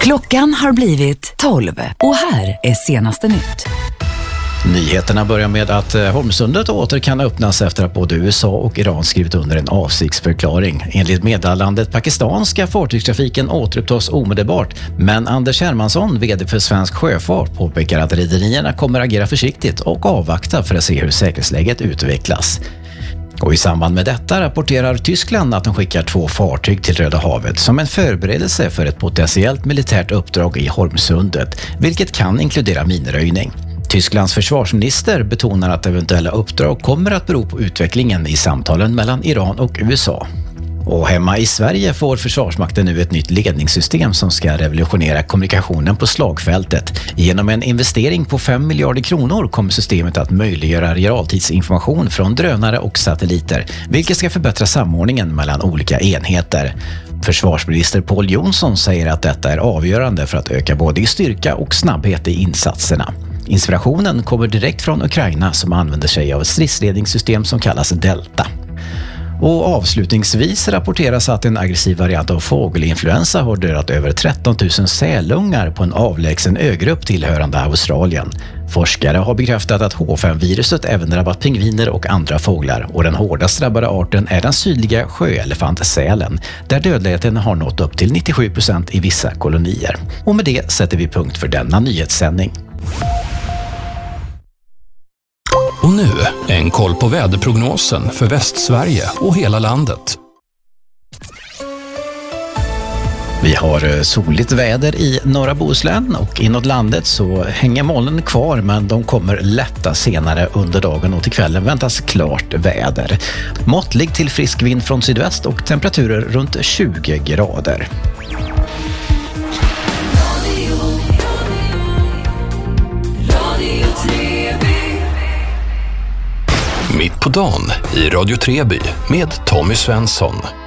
Klockan har blivit 12 och här är senaste nytt. Nyheterna börjar med att Hormsundet åter kan öppnas efter att både USA och Iran skrivit under en avsiktsförklaring. Enligt meddelandet Pakistan ska fartygstrafiken återupptas omedelbart, men Anders Hermansson, vd för Svensk Sjöfart, påpekar att rederierna kommer agera försiktigt och avvakta för att se hur säkerhetsläget utvecklas. Och i samband med detta rapporterar Tyskland att de skickar 2 fartyg till Röda havet som en förberedelse för ett potentiellt militärt uppdrag i Hormsundet, vilket kan inkludera minröjning. Tysklands försvarsminister betonar att eventuella uppdrag kommer att bero på utvecklingen i samtalen mellan Iran och USA. Och hemma i Sverige får Försvarsmakten nu ett nytt ledningssystem som ska revolutionera kommunikationen på slagfältet. Genom en investering på 5 miljarder kronor kommer systemet att möjliggöra realtidsinformation från drönare och satelliter, vilket ska förbättra samordningen mellan olika enheter. Försvarsminister Pål Jonsson säger att detta är avgörande för att öka både styrka och snabbhet i insatserna. Inspirationen kommer direkt från Ukraina som använder sig av ett stridsledningssystem som kallas Delta. Och avslutningsvis rapporteras att en aggressiv variant av fågelinfluensa har dödat över 13 000 sälungar på en avlägsen ögrupp tillhörande Australien. Forskare har bekräftat att H5-viruset även drabbat pingviner och andra fåglar, och den hårdast drabbade arten är den sydliga sjöelefantsälen, där dödligheten har nått upp till 97% i vissa kolonier. Och med det sätter vi punkt för denna nyhetssändning. Och nu en koll på väderprognosen för Västsverige och hela landet. Vi har soligt väder i norra Bohuslän och inåt landet så hänger molnen kvar, men de kommer lätta senare under dagen och till kvällen väntas klart väder. Måttlig till frisk vind från sydväst och temperaturer runt 20 grader. Mitt på dagen i Radio Treby med Tommy Svensson.